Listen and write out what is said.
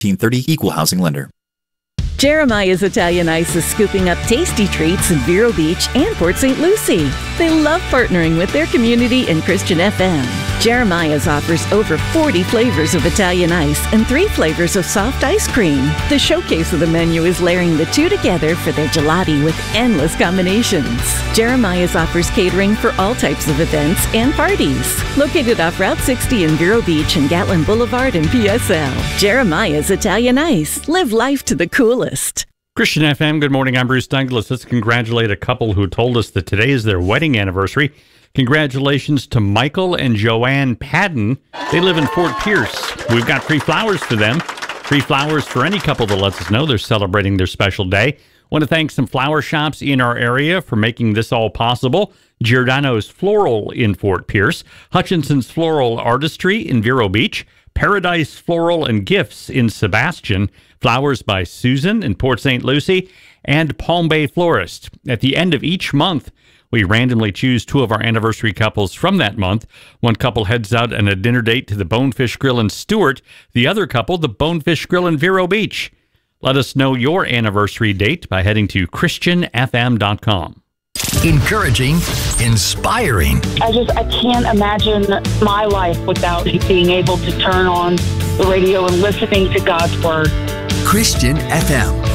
1930 Equal Housing Lender. Jeremiah's Italian Ice is scooping up tasty treats in Vero Beach and Port St. Lucie. They love partnering with their community and Christian FM. Jeremiah's offers over 40 flavors of Italian ice and 3 flavors of soft ice cream. The showcase of the menu is layering the two together for their gelati with endless combinations. Jeremiah's offers catering for all types of events and parties. Located off Route 60 in Vero Beach and Gatlin Boulevard in PSL. Jeremiah's Italian Ice. Live life to the coolest. Christian FM, good morning. I'm Bruce Douglas. Let's congratulate a couple who told us that today is their wedding anniversary. Congratulations to Michael and Joanne Padden. They live in Fort Pierce. We've got free flowers for them. Free flowers for any couple that lets us know they're celebrating their special day. Want to thank some flower shops in our area for making this all possible. Giordano's Floral in Fort Pierce, Hutchinson's Floral Artistry in Vero Beach, Paradise Floral and Gifts in Sebastian, Flowers by Susan in Port St. Lucie, and Palm Bay Florist. At the end of each month, we randomly choose 2 of our anniversary couples from that month. One couple heads out on a dinner date to the Bonefish Grill in Stewart. The other couple, the Bonefish Grill in Vero Beach. Let us know your anniversary date by heading to ChristianFM.com. Encouraging, inspiring. I can't imagine my life without being able to turn on the radio and listening to God's Word. Christian FM.